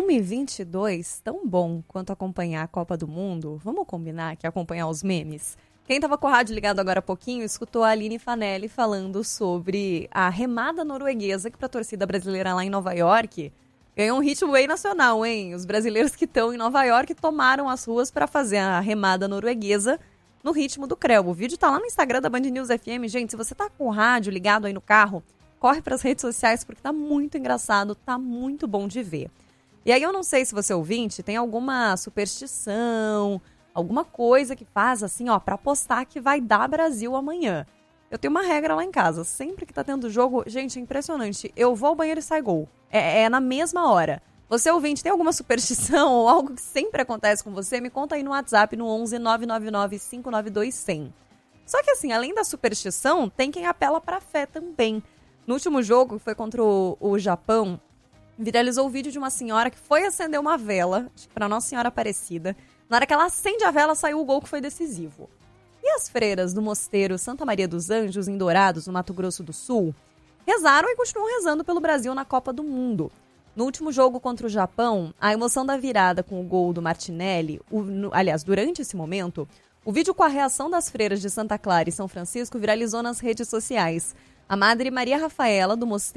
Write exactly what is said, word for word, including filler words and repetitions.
uma e vinte e dois, tão bom quanto acompanhar a Copa do Mundo. Vamos combinar que acompanhar os memes? Quem estava com o rádio ligado agora há pouquinho escutou a Aline Fanelli falando sobre a remada norueguesa, que para a torcida brasileira lá em Nova York ganhou um ritmo bem nacional, hein? Os brasileiros que estão em Nova York tomaram as ruas para fazer a remada norueguesa no ritmo do Creu. O vídeo tá lá no Instagram da Band News F M. Gente, se você tá com o rádio ligado aí no carro, corre para as redes sociais porque tá muito engraçado, tá muito bom de ver. E aí eu não sei se você ouvinte tem alguma superstição, alguma coisa que faz assim, ó, para apostar que vai dar Brasil amanhã. Eu tenho uma regra lá em casa, sempre que tá tendo jogo, gente, é impressionante, eu vou ao banheiro e sai gol. É, é na mesma hora. Você ouvinte, tem alguma superstição ou algo que sempre acontece com você? Me conta aí no WhatsApp no onze nove nove nove cinco nove dois zero zero. Só que assim, além da superstição, tem quem apela pra fé também. No último jogo, que foi contra o, o Japão, viralizou o vídeo de uma senhora que foi acender uma vela, acho que pra Nossa Senhora Aparecida. Na hora que ela acende a vela, saiu o gol que foi decisivo. E as freiras do mosteiro Santa Maria dos Anjos, em Dourados, no Mato Grosso do Sul, rezaram e continuam rezando pelo Brasil na Copa do Mundo. No último jogo contra o Japão, a emoção da virada com o gol do Martinelli, o, no, aliás, durante esse momento, o vídeo com a reação das freiras de Santa Clara e São Francisco viralizou nas redes sociais. A Madre Maria Rafaela, do mosteiro